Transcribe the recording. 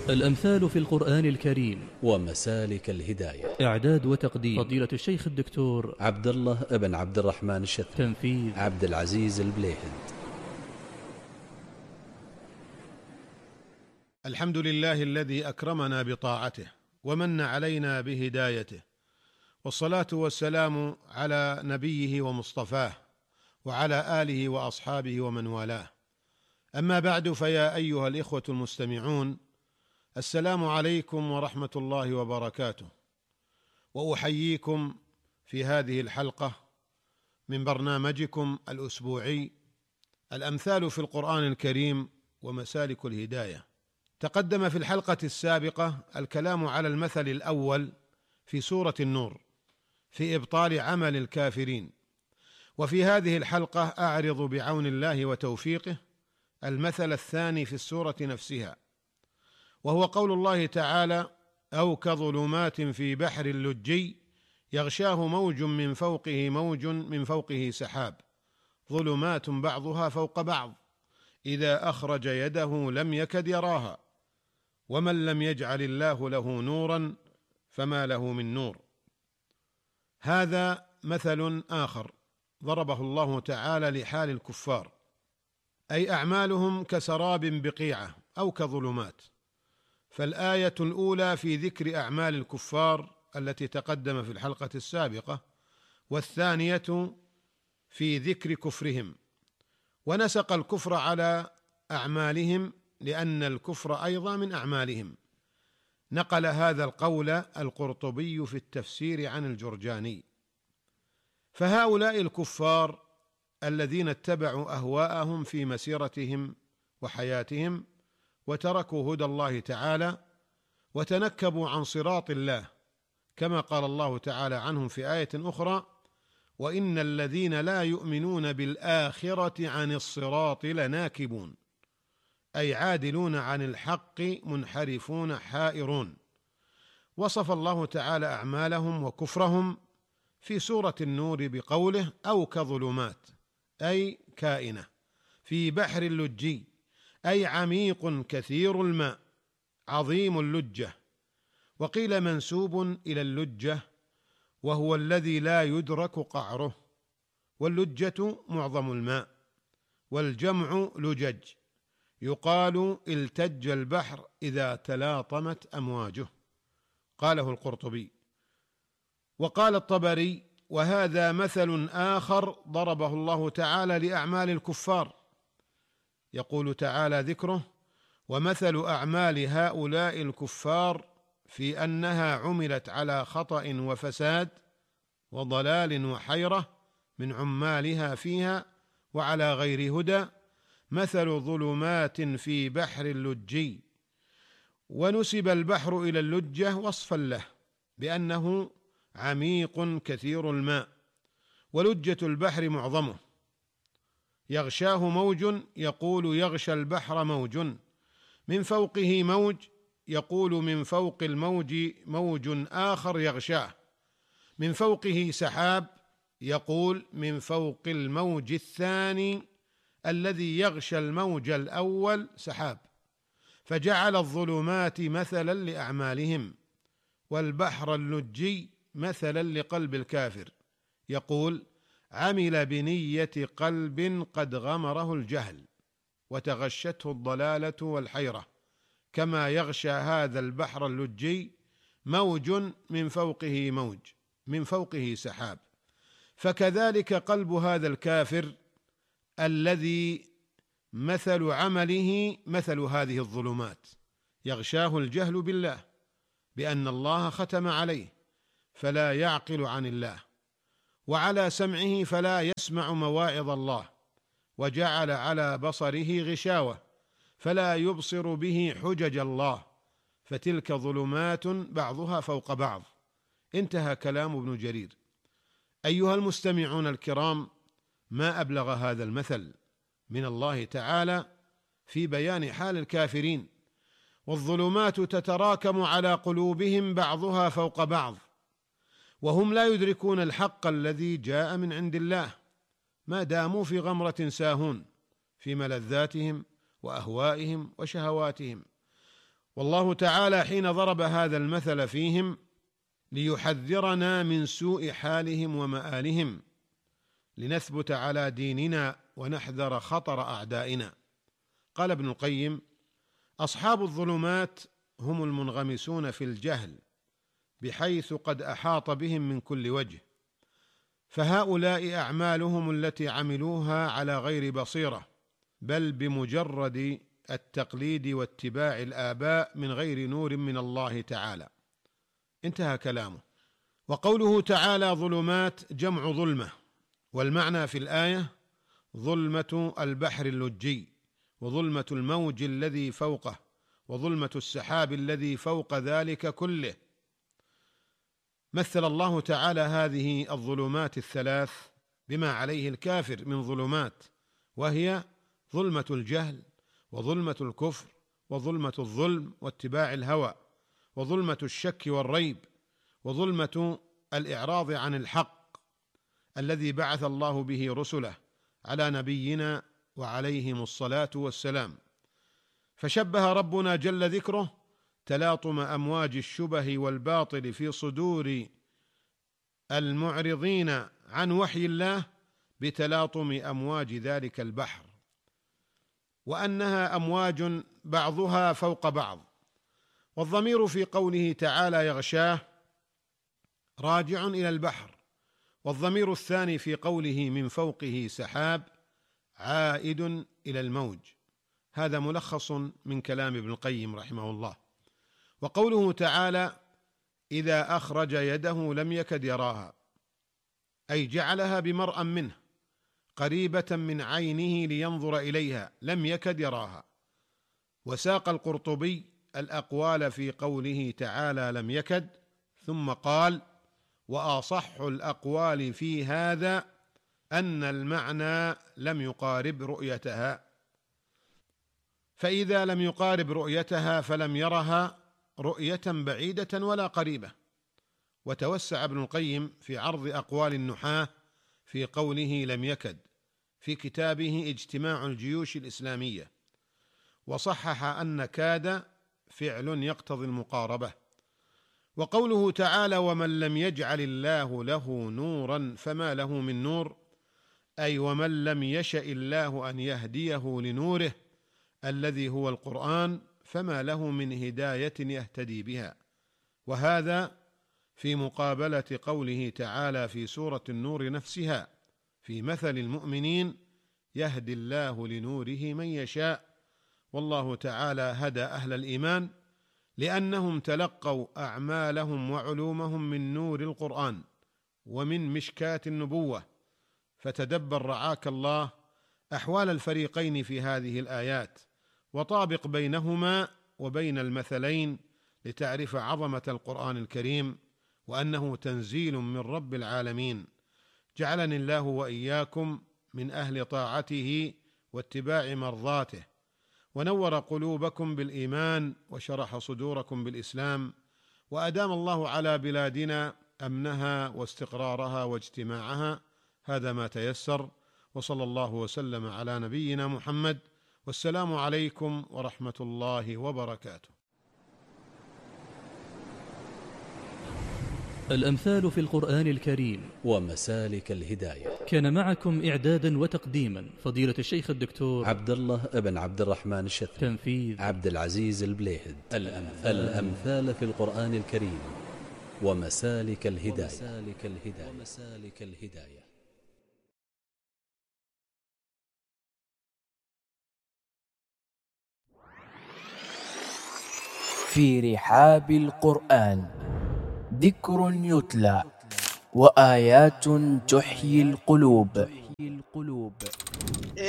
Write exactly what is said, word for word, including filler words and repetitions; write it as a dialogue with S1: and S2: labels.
S1: الأمثال في القرآن الكريم
S2: ومسالك الهداية.
S1: إعداد وتقديم فضيلة الشيخ الدكتور
S2: عبد الله ابن عبد الرحمن الشثري.
S1: تنفيذ
S2: عبد العزيز البليهند.
S3: الحمد لله الذي أكرمنا بطاعته ومن علينا بهدايته، والصلاة والسلام على نبيه ومصطفاه وعلى آله وأصحابه ومن والاه. أما بعد، فيا أيها الإخوة المستمعون، السلام عليكم ورحمة الله وبركاته، وأحييكم في هذه الحلقة من برنامجكم الأسبوعي الأمثال في القرآن الكريم ومسالك الهداية. تقدم في الحلقة السابقة الكلام على المثل الأول في سورة النور في إبطال عمل الكافرين، وفي هذه الحلقة أعرض بعون الله وتوفيقه المثل الثاني في السورة نفسها، وهو قول الله تعالى: أو كظلمات في بحر لجي يغشاه موج من فوقه موج من فوقه سحاب ظلمات بعضها فوق بعض إذا أخرج يده لم يكد يراها ومن لم يجعل الله له نورا فما له من نور. هذا مثل آخر ضربه الله تعالى لحال الكفار، أي أعمالهم كسراب بقيعة أو كظلمات. فالآية الأولى في ذكر أعمال الكفار التي تقدم في الحلقة السابقة، والثانية في ذكر كفرهم، ونسق الكفر على أعمالهم لأن الكفر أيضا من أعمالهم. نقل هذا القول القرطبي في التفسير عن الجرجاني. فهؤلاء الكفار الذين اتبعوا أهواءهم في مسيرتهم وحياتهم وتركوا هدى الله تعالى وتنكبوا عن صراط الله، كما قال الله تعالى عنهم في آية أخرى: وإن الذين لا يؤمنون بالآخرة عن الصراط لناكبون، أي عادلون عن الحق منحرفون حائرون. وصف الله تعالى أعمالهم وكفرهم في سورة النور بقوله: أو كظلمات، أي كائنة، في بحر لجي، أي عميق كثير الماء عظيم اللجة. وقيل منسوب إلى اللجة، وهو الذي لا يدرك قعره، واللجة معظم الماء، والجمع لجج. يقال التج البحر إذا تلاطمت أمواجه. قاله القرطبي. وقال الطبري: وهذا مثل آخر ضربه الله تعالى لأعمال الكفار. يقول تعالى ذكره: ومثل أعمال هؤلاء الكفار في أنها عملت على خطأ وفساد وضلال وحيرة من عمالها فيها وعلى غير هدى، مثل ظلمات في بحر لجي. ونسب البحر إلى اللجة وصفا له بأنه عميق كثير الماء، ولجة البحر معظمه. يغشاه موج، يقول يغشى البحر موج، من فوقه موج، يقول من فوق الموج موج آخر يغشاه، من فوقه سحاب، يقول من فوق الموج الثاني الذي يغشى الموج الأول سحاب. فجعل الظلمات مثلا لأعمالهم، والبحر اللجي مثلا لقلب الكافر، يقول عمل بنية قلب قد غمره الجهل وتغشته الضلالة والحيرة، كما يغشى هذا البحر اللجي موج من فوقه موج من فوقه سحاب. فكذلك قلب هذا الكافر الذي مثل عمله مثل هذه الظلمات، يغشاه الجهل بالله بأن الله ختم عليه فلا يعقل عن الله، وعلى سمعه فلا يسمع مواعظ الله، وجعل على بصره غشاوة فلا يبصر به حجج الله، فتلك ظلمات بعضها فوق بعض. انتهى كلام ابن جرير. أيها المستمعون الكرام، ما أبلغ هذا المثل من الله تعالى في بيان حال الكافرين، والظلمات تتراكم على قلوبهم بعضها فوق بعض، وهم لا يدركون الحق الذي جاء من عند الله ما داموا في غمرة ساهون في ملذاتهم وأهوائهم وشهواتهم، والله تعالى حين ضرب هذا المثل فيهم ليحذرنا من سوء حالهم ومآلهم، لنثبت على ديننا ونحذر خطر أعدائنا. قال ابن القيم: أصحاب الظلمات هم المنغمسون في الجهل بحيث قد أحاط بهم من كل وجه، فهؤلاء أعمالهم التي عملوها على غير بصيرة، بل بمجرد التقليد واتباع الآباء من غير نور من الله تعالى. انتهى كلامه. وقوله تعالى ظلمات جمع ظلمة، والمعنى في الآية ظلمة البحر اللجي، وظلمة الموج الذي فوقه، وظلمة السحاب الذي فوق ذلك كله. مثل الله تعالى هذه الظلمات الثلاث بما عليه الكافر من ظلمات، وهي ظلمة الجهل، وظلمة الكفر، وظلمة الظلم واتباع الهوى، وظلمة الشك والريب، وظلمة الإعراض عن الحق الذي بعث الله به رسله على نبينا وعليهم الصلاة والسلام. فشبه ربنا جل ذكره تلاطم أمواج الشبه والباطل في صدور المعرضين عن وحي الله بتلاطم أمواج ذلك البحر، وأنها أمواج بعضها فوق بعض. والضمير في قوله تعالى يغشاه راجع إلى البحر، والضمير الثاني في قوله من فوقه سحاب عائد إلى الموج. هذا ملخص من كلام ابن القيم رحمه الله. وقوله تعالى إذا أخرج يده لم يكد يراها، أي جعلها بمرأ منه قريبة من عينه لينظر إليها، لم يكد يراها. وساق القرطبي الأقوال في قوله تعالى لم يكد، ثم قال وأصح الأقوال في هذا أن المعنى لم يقارب رؤيتها، فإذا لم يقارب رؤيتها فلم يرها رؤية بعيدة ولا قريبة. وتوسع ابن القيم في عرض أقوال النحاة في قوله لم يكد في كتابه اجتماع الجيوش الإسلامية، وصحح أن كاد فعل يقتضي المقاربة. وقوله تعالى ومن لم يجعل الله له نورا فما له من نور، أي ومن لم يشأ الله أن يهديه لنوره الذي هو القرآن فما له من هداية يهتدي بها. وهذا في مقابلة قوله تعالى في سورة النور نفسها في مثل المؤمنين يهدي الله لنوره من يشاء. والله تعالى هدى أهل الإيمان لأنهم تلقوا أعمالهم وعلومهم من نور القرآن ومن مشكاة النبوة. فتدبر رعاك الله أحوال الفريقين في هذه الآيات، وطابق بينهما وبين المثلين لتعرف عظمة القرآن الكريم وأنه تنزيل من رب العالمين. جعلني الله وإياكم من أهل طاعته واتباع مرضاته، ونور قلوبكم بالإيمان وشرح صدوركم بالإسلام، وأدام الله على بلادنا أمنها واستقرارها واجتماعها. هذا ما تيسر، وصلى الله وسلم على نبينا محمد، والسلام عليكم ورحمة الله وبركاته.
S1: الأمثال في القرآن الكريم
S2: ومسالك الهداية.
S1: كان معكم إعدادا وتقديما فضيلة الشيخ الدكتور
S2: عبد الله ابن عبد الرحمن الشثري.
S1: تنفيذ
S2: عبد العزيز البليهد. الأمثال, الأمثال في القرآن الكريم ومسالك الهداية. ومسالك الهداية. ومسالك الهداية.
S4: في رحاب القرآن ذكر يتلى وآيات تحيي القلوب.